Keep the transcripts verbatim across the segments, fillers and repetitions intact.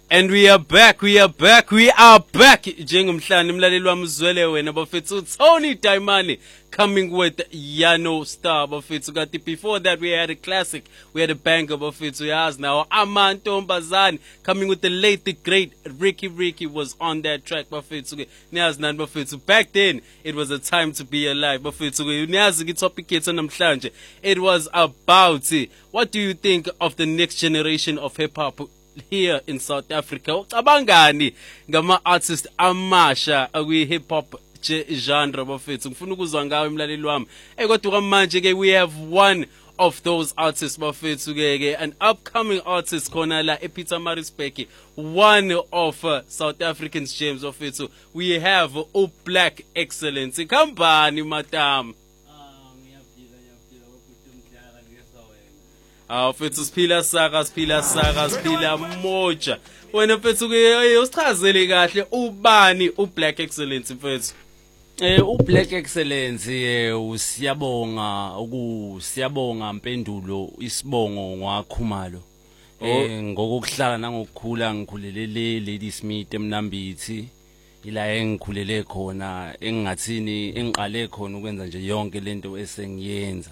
And we are back, we are back, we are back. Njengomhlanje umlaleli wami uzwele wena bafethu Tony Daimani coming with Yano Star bafethu. Kati before that we had a classic, we had a banger bafethu yazi now Amantombazane coming with the late the great Ricky Ricky was on that track bafethu. Niyazi nani bafethu. Back then it was a time to be alive bafethu. Niyazi ke topic yethu namhlanje. It was about what do you think of the next generation of hip hop here in South Africa? Ucabangani ngama artists amasha akwi hip hop genre bafethu? Ngifuna ukuzwa ngawe emlaleli wami. Eh kodwa manje ke we have one of those artists bafethu ke an upcoming artist khona la ePietermaritzburg, one of uh, South Africans gems bafethu. We have uh, Black Excellence. Kambani madam? Ah mfethu siphila saka siphila saka siphila moja. Wena mfethu ke usichazele kahle ubani uBlack Excellence mfethu? Eh uBlack Excellence eh usiyabonga ukusiyabonga impendulo isibongo ngwakhumalo. Eh ngokuhlala nangokukhula ngikhulelele Lady Smith eMnambithi ila engikhulele khona engingathini engiqale khona ukwenza nje yonke lento esengiyenza.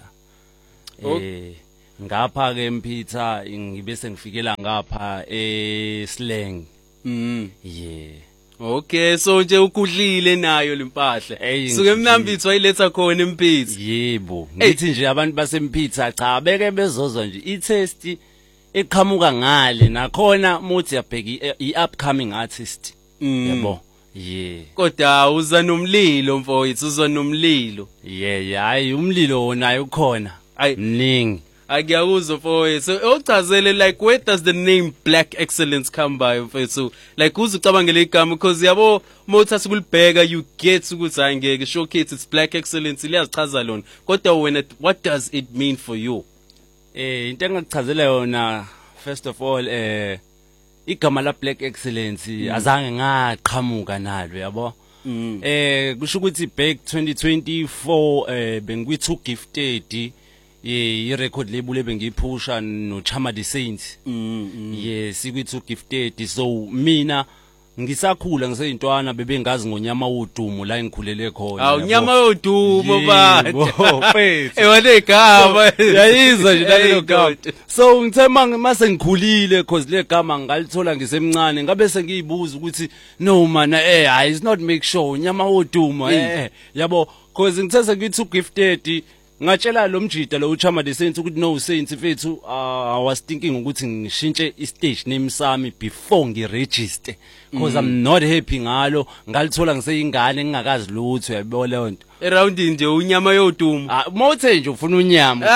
Eh ngapha ke mpitha ngibe sengifikela ngapha eSlang. Mhm. Yeah. Okay, so nje ukudlile nayo lempahla. Suke eMnambithi wayiletha khona empitha. Yebo. Ngithi nje abantu basempitha cha beke bezozwa nje i-test eqhamuka ngale nakhona muthi yabheka i-upcoming artist. Yebo. Yeah. Kodwa uza nomlilo mfowethu, uza nomlilo. Yeah, yeah, hayi umlilo nayo ukhona. Mningi. Agiyakuzwa mfowethu. So uchazele like where does the name Black Excellence come by mfowethu? Like uzucabangela igama because yabo mothatha kulibheka you get ukuthi hayi ngeke showcase it's Black Excellence liyazichaza lona. Kodwa wena what does it mean for you? Eh into engakuchazela yona first of all eh igama la Black Excellence mm. azange ngaqhamuka nalo yabo. Mm. Eh kusho ukuthi back twenty twenty-four eh bengikwi-Too Gifted i record label ebengiyiphusha no Chama the Saints. Mhm. Yes sikwi-Too Gifted so mina ngisakhula ngiseyintwana bebengazi ngonyama wodumo la engikhulele khona. Awu nyama wodumo bathi. Mfethu. Ewane igama. Yayizwa nje lelo gama. So ngithema mase ngikhulile because le gama ngalithola ngisemncane ngabe sengiyibuza ukuthi no man eh I is not make sure nyama wodumo eh yabo because ngithese kwi-Too Gifted ngatshela lo mjida lo uChama the Saints ukuthi no Saints mfethu I was thinking ukuthi ngishintshe i-stage name sami before ngiregister because I'm not happy ngalo ngalithola ngiseyingane ngingakazi lutho yabo leyo nto around nje unyama yodumo. Ah mawuthe nje ufuna unyama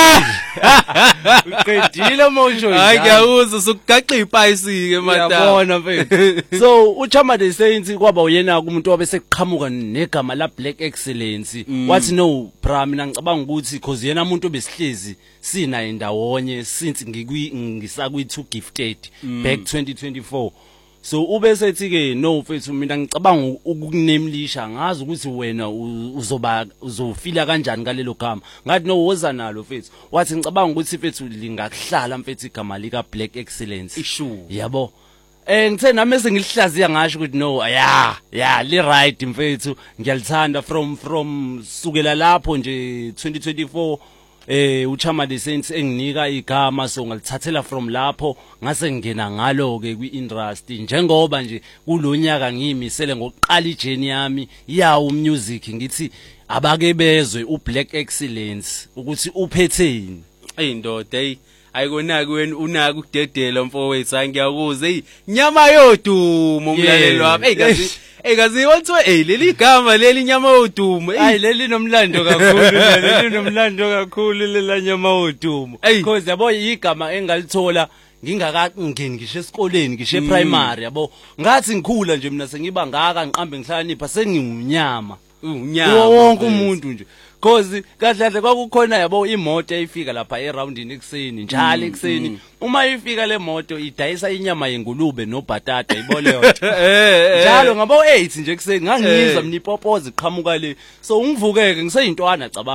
uqedile mosho hayi ngiyakuzwa sokugaxa iPice ke madam yabona mfethu. So uChama the Saints kwaba uyena umuntu wabe sekuqhamuka negama la Black Excellence wathi no bra mina ngicabanga ukuthi because yena umuntu obesihlezi sina indawonye since ngikwi ngisakwi-Too Gifted back twenty twenty-four. So ube sethi ke no mfethu mina ngicabanga ukukunemlisha ngazi ukuthi wena uzoba uzofila kanjani ngalelo gama ngathi no woza nalo mfethu wathi ngicabanga ukuthi mfethu lingakuhlala mfethu igama lika Black Excellence issue yabo. Eh ngithe nami sengilihlaziya ngasho ukuthi no yeah yeah li right mfethu ngiyalithanda from from sukela lapho nje twenty twenty-four eh uChama the Saints enginika igama so ngalithathela from lapho ngase ngena ngalo ke kwi-industry njengoba nje kulonyaka ngiyimisele ngokuqala ijeni yami yawo music ngithi abake bezwe uBlack Excellence ukuthi uphetheni. Hey ndoda hey ayikonaki wena unaka ukudedela mfowethu hayi ngiyakuza hey nyama yodumo umlaleli wami hey kazi hey kazi wathi hey leli gama leli nyama yodumo hayi leli nomlando kakhulu leli nomlando kakhulu lela nyama yodumo because yabo igama engalithola ngingakangeni ngisho esikoleni ngisho eprimary yabo ngathi ngikhula nje mina sengiba ngaka ngiqambe ngihlakanipha sengiyunyama unyama wonke umuntu nje because kahle kahle kwakukhona yabo imoto eyifika lapha eroundini ekseni njalo ekseni uma ifika le moto idayisa inyama yengulube nobhatata iboleyo njalo ngabo eight nje ekseni ngangizwa mina ipopoza iqhamuka le so ungivukeke ngiseyintwana cabanga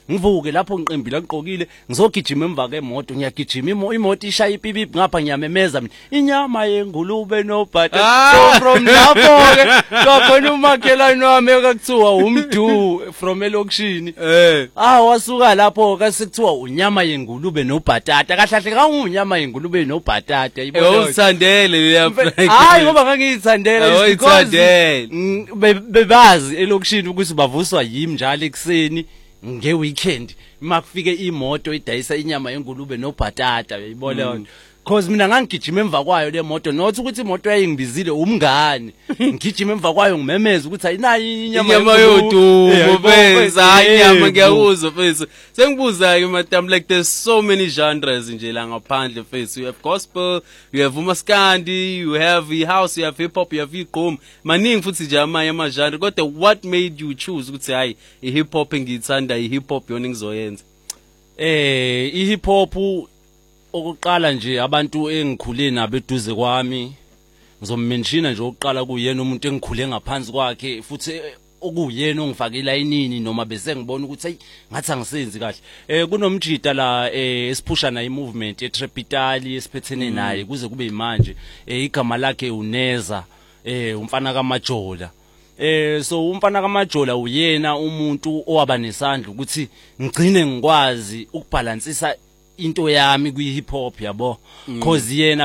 ngivuke lapho ngiqembile ngiqokile ngizogijima emva kemoto ngiyagijima imo imoto ishaya ipipipi ngapha ngiyamemeza mina inyama yengulube no butter so from lapho ke kwakhona umakhelwane wami ekuthiwa umdu from elokishini eh ah wasuka lapho ke sekuthiwa unyama yengulube no bhatata kahlahle kangunyama yengulube no bhatata yibona usandele leya hayi ngoba ngangiyithandela because bebazi elokishini ukuthi bavuswa yimi njalo ekseni nge weekend makufike imoto idayisa inyama yengulube no bhatata uyibona cause mina ngangigijima emva kwayo le moto nothi ukuthi imoto yayingibizile umngane ngigijima emva kwayo ngimemeza ukuthi ayinayi inyama yodumo benza inyama ngiyakuzwa mfethu sengibuza ke madam like there's so many genres nje la ngaphandle mfethu you have gospel you have umaskandi you have house you have hip hop you have igqom maningi futhi nje amanye ama genre kodwa what made you choose ukuthi hayi i hip hop ngiyithanda i hip hop yona ngizoyenza eh i hip hop okuqala nje abantu engikhule nabo eduze kwami ngizommenshina nje oqala kuyena umuntu engikhule ngaphansi kwakhe futhi okuyena ongifake ilayinini noma bese ngibona ukuthi hey ngathi angisenzi kahle eh kunomjida la eh esiphusha na imovement eTrepitali esiphethene naye kuze kube manje eh igama lakhe uNeza eh umfana kaMajola eh so umfana kaMajola uyena umuntu owaba nesandla ukuthi ngigcine ngikwazi ukubalansisa into yami kwi hip hop yabo cause yena